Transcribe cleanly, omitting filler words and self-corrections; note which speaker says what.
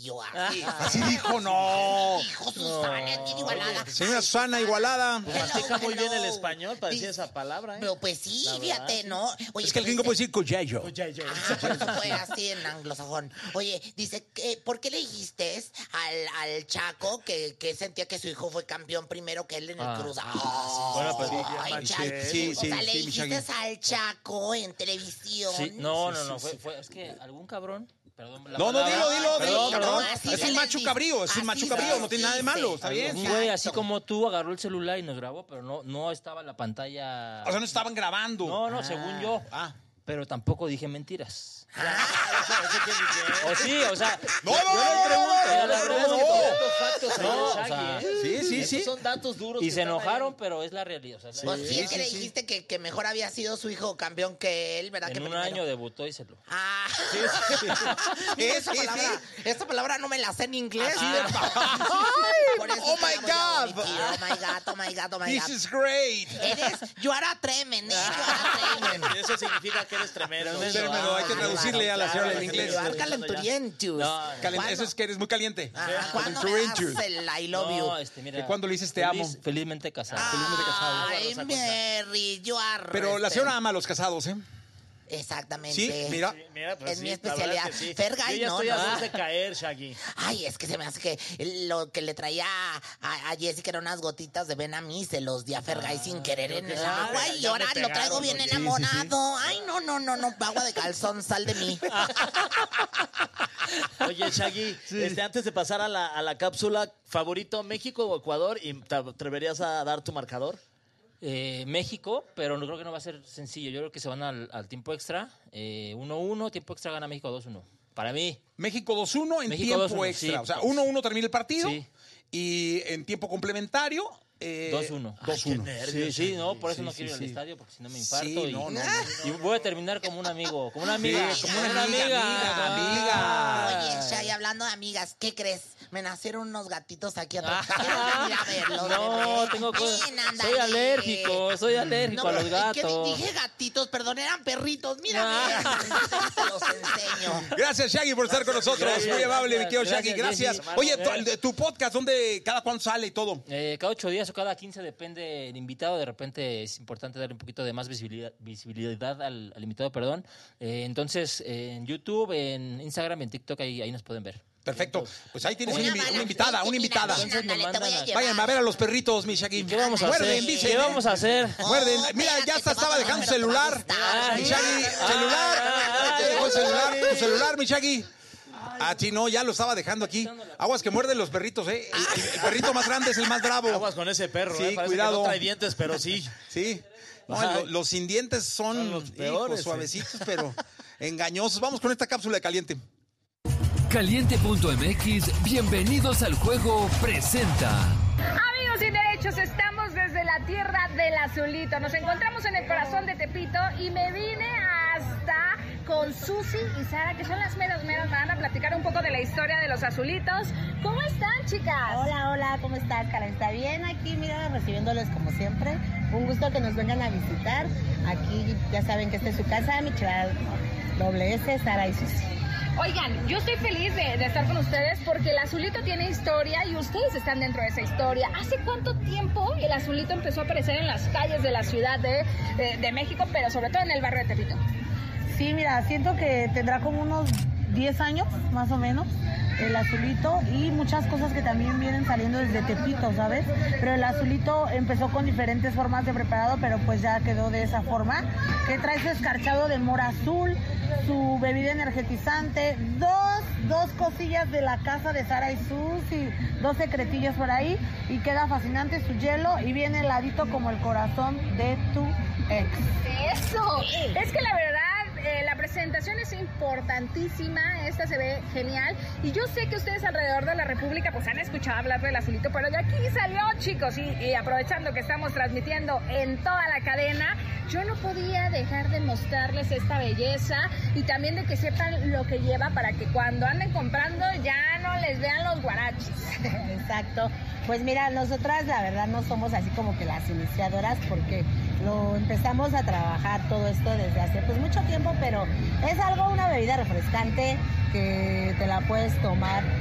Speaker 1: yo.
Speaker 2: Así dijo, no.
Speaker 1: Dijo Susana, bien igualada.
Speaker 2: Señora Susana Igualada.
Speaker 3: Mastica muy bien el español para decir esa palabra, ¿eh?
Speaker 1: Pero pues sí,
Speaker 3: La verdad,
Speaker 1: fíjate,
Speaker 3: sí.
Speaker 1: ¿no? Oye,
Speaker 2: Es que el gringo puede decir coyayo.
Speaker 1: por eso fue así en anglosajón. Oye, dice, ¿por qué le dijiste al Chaco que sentía que su hijo fue campeón primero que él en el Cruz?
Speaker 3: Bueno, pues
Speaker 1: Ay, Chaco.
Speaker 2: sí,
Speaker 1: O sea,
Speaker 2: sí,
Speaker 1: le
Speaker 2: sí,
Speaker 1: dijiste
Speaker 2: Miyagi.
Speaker 1: al Chaco en televisión.
Speaker 3: Sí, no, fue, es que algún cabrón, perdón. la
Speaker 2: No,
Speaker 3: palabra.
Speaker 2: dilo,
Speaker 3: Perdón,
Speaker 2: cabrón.
Speaker 1: así
Speaker 2: Es
Speaker 1: se
Speaker 2: un
Speaker 1: les
Speaker 2: macho
Speaker 1: dice.
Speaker 2: cabrío, es un
Speaker 1: Así
Speaker 2: macho
Speaker 1: se
Speaker 2: cabrío,
Speaker 1: les
Speaker 2: no tiene nada de
Speaker 1: dice.
Speaker 2: malo, está bien.
Speaker 3: Un güey así
Speaker 1: Exacto.
Speaker 3: como tú agarró el celular y nos grabó, pero no estaba en la pantalla.
Speaker 2: O sea, no estaban grabando.
Speaker 3: No, según yo.
Speaker 2: Ah.
Speaker 3: Pero tampoco dije mentiras.
Speaker 4: Eso quiere decir.
Speaker 3: O sí, o sea.
Speaker 2: No,
Speaker 3: yo le pregunto.
Speaker 4: Factos ahí
Speaker 3: No,
Speaker 4: del
Speaker 3: o
Speaker 4: Shaggy,
Speaker 3: sea,
Speaker 4: ¿eh?
Speaker 2: Sí.
Speaker 4: Esos son datos duros.
Speaker 3: Y
Speaker 4: que
Speaker 3: se
Speaker 4: están ahí.
Speaker 3: enojaron, pero es la realidad. O sea, es la
Speaker 1: Pues
Speaker 3: realidad.
Speaker 1: sí, es que le dijiste que mejor había sido su hijo campeón que él, ¿verdad?
Speaker 3: En
Speaker 1: que
Speaker 3: un
Speaker 1: primero.
Speaker 3: año debutó y se lo.
Speaker 1: Ah,
Speaker 2: Sí.
Speaker 1: esa palabra no me la sé en inglés. Por eso
Speaker 2: Oh
Speaker 1: te
Speaker 2: my
Speaker 1: amo yo,
Speaker 2: God.
Speaker 1: mi tío. Oh my God.
Speaker 2: This is great.
Speaker 1: You are a tremend, you are a tremend.
Speaker 4: Eso significa que eres tremendo.
Speaker 2: Tremendo, hay que traducirle a la señora en inglés.
Speaker 1: You are calenturientos.
Speaker 3: No,
Speaker 2: Eso es que eres muy caliente.
Speaker 1: ¿Cuándo me
Speaker 2: Calenturientos.
Speaker 1: das el I love you?
Speaker 3: No, mira.
Speaker 2: ¿Que cuándo le dices te amo?
Speaker 3: Felizmente casado.
Speaker 2: felizmente casado.
Speaker 1: Ay, Mary, you are...
Speaker 2: Pero la señora ama a los casados, ¿eh?
Speaker 1: Exactamente.
Speaker 2: Sí, mira.
Speaker 4: Sí, mira, pues
Speaker 1: Es
Speaker 4: sí,
Speaker 1: mi
Speaker 4: la verdad
Speaker 1: especialidad.
Speaker 4: que sí.
Speaker 1: Fergay,
Speaker 4: Yo ya
Speaker 1: no,
Speaker 4: estoy
Speaker 1: no.
Speaker 4: a dos de caer, Shaggy.
Speaker 1: Ay, es que se me hace que lo que le traía a Jessica eran unas gotitas de ven a mí, se los di a Fergay sin querer en el agua y
Speaker 4: ya
Speaker 1: ahora
Speaker 4: me
Speaker 1: lo traigo
Speaker 4: pegaron,
Speaker 1: bien
Speaker 4: oye.
Speaker 1: enamorado. Ay, no, agua de calzón, sal de mí.
Speaker 4: Oye, Shaggy, antes de pasar a la cápsula, ¿favorito México o Ecuador? ¿Y te atreverías a dar tu marcador?
Speaker 3: México, pero no creo que no va a ser sencillo. Yo creo que se van al tiempo extra. 1-1, tiempo extra gana México 2-1. Para mí.
Speaker 2: México 2-1 en
Speaker 3: México
Speaker 2: tiempo
Speaker 3: 2-1,
Speaker 2: extra.
Speaker 3: sí.
Speaker 2: O sea, 1-1 termina el partido.
Speaker 3: Sí.
Speaker 2: Y en tiempo complementario.
Speaker 3: 2-1.
Speaker 2: 2-1.
Speaker 3: Sí, no, por eso
Speaker 2: Sí,
Speaker 3: no
Speaker 2: sí,
Speaker 3: quiero ir
Speaker 2: sí.
Speaker 3: al estadio, porque si no me infarto.
Speaker 2: Sí,
Speaker 3: y,
Speaker 2: no.
Speaker 3: y voy a terminar como un amigo, como una amiga.
Speaker 2: Sí, como una amiga.
Speaker 1: Oye, Shay, hablando de amigas, ¿qué crees? Me nacieron unos gatitos aquí atrás. ¿Quieres venir a verlos,
Speaker 3: No,
Speaker 1: bebé?
Speaker 3: tengo cosas.
Speaker 1: Ven, ándale.
Speaker 3: Soy alérgico a los
Speaker 1: ¿qué
Speaker 3: gatos.
Speaker 1: dije gatitos, perdón, eran perritos. Mira, te los enseño.
Speaker 2: Gracias, Shaggy, por estar con nosotros.
Speaker 3: Gracias,
Speaker 2: Muy amable, mi querido
Speaker 3: gracias,
Speaker 2: Shaggy. Gracias.
Speaker 3: Jessy.
Speaker 2: Oye, tu podcast, cada cuándo sale y todo?
Speaker 3: Cada 8 días o cada 15 depende del invitado. De repente es importante darle un poquito de más visibilidad al invitado, perdón. Entonces, en YouTube, en Instagram, en TikTok, ahí nos pueden ver.
Speaker 2: Perfecto. Pues ahí tienes una
Speaker 1: bala,
Speaker 2: invitada.
Speaker 3: Entonces me
Speaker 1: Ándale, te voy a
Speaker 3: mandan
Speaker 1: llevar.
Speaker 2: Vayan a ver a los perritos, mi Shaggy.
Speaker 3: ¿Qué vamos a
Speaker 2: Muerden,
Speaker 3: hacer?
Speaker 2: dicen.
Speaker 3: ¿Qué vamos a hacer?
Speaker 2: Muerden.
Speaker 1: Oh,
Speaker 2: Mira, ya
Speaker 1: espérate,
Speaker 2: estaba
Speaker 1: te
Speaker 2: dejando
Speaker 1: va a
Speaker 2: celular.
Speaker 1: gustar.
Speaker 2: Mi Shaggy, celular. Te dejó el celular, tu celular, mi Shaggy. Ah, sí, no, ya lo estaba dejando aquí. Aguas que muerden los perritos, ¿eh? El perrito más grande es el más bravo.
Speaker 4: Aguas con ese perro,
Speaker 2: Sí,
Speaker 4: Parece
Speaker 2: cuidado.
Speaker 4: que no trae dientes, pero sí.
Speaker 2: Sí. No,
Speaker 4: Ay.
Speaker 2: los sin dientes son
Speaker 4: los peores,
Speaker 2: suavecitos, pero engañosos. Vamos con esta cápsula de caliente.
Speaker 5: Caliente.mx, bienvenidos al juego, presenta.
Speaker 6: Amigos sin derechos, estamos desde la tierra del azulito. Nos encontramos en el corazón de Tepito y me vine hasta con Susi y Sara, que son las meras. Me van a platicar un poco de la historia de los azulitos. ¿Cómo están, chicas?
Speaker 7: Hola, ¿cómo estás, Karen? ¿Está bien aquí? Mira, recibiéndoles como siempre. Un gusto que nos vengan a visitar. Aquí ya saben que esta es su casa, mi chava S, Sara y Susi.
Speaker 6: Oigan, yo estoy feliz de estar con ustedes porque el azulito tiene historia y ustedes están dentro de esa historia. ¿Hace cuánto tiempo el azulito empezó a aparecer en las calles de la Ciudad de México, pero sobre todo en el barrio de Tepito?
Speaker 7: Sí, mira, siento que tendrá como unos 10 años, más o menos, el azulito, y muchas cosas que también vienen saliendo desde Tepito, ¿sabes? Pero el azulito empezó con diferentes formas de preparado, pero pues ya quedó de esa forma, que trae su escarchado de mora azul, su bebida energetizante, dos cosillas de la casa de Sara y Susi, 2 secretillos por ahí, y queda fascinante su hielo, y viene heladito como el corazón de tu ex.
Speaker 6: ¡Eso! Es que la verdad, la presentación es importantísima, esta se ve genial, y yo sé que ustedes alrededor de la República pues han escuchado hablar del azulito, pero de aquí salió, chicos, y aprovechando que estamos transmitiendo en toda la cadena, yo no podía dejar de mostrarles esta belleza y también de que sepan lo que lleva para que cuando anden comprando ya no les vean los guaraches.
Speaker 7: Exacto. Pues mira, nosotras la verdad no somos así como que las iniciadoras porque lo empezamos a trabajar todo esto desde hace pues mucho tiempo, pero es una bebida refrescante que te la puedes tomar